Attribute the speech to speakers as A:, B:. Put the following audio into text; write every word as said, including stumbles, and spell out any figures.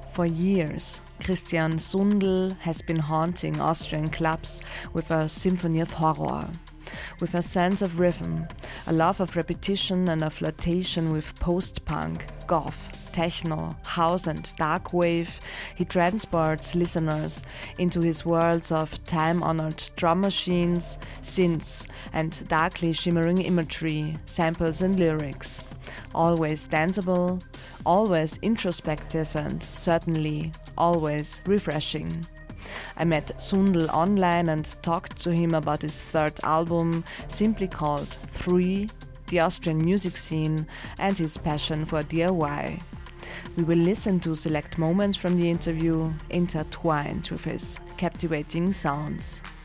A: For years, Christian Sundl has been haunting Austrian clubs with a symphony of horror. With a sense of rhythm, a love of repetition and a flirtation with post-punk, goth, techno, house and dark wave, he transports listeners into his worlds of time-honored drum machines, synths and darkly shimmering imagery, samples and lyrics. Always danceable, always introspective and certainly always refreshing. I met Sundl online and talked to him about his third album, simply called Three, the Austrian music scene, and his passion for D I Y. We will listen to select moments from the interview, intertwined with his captivating sounds.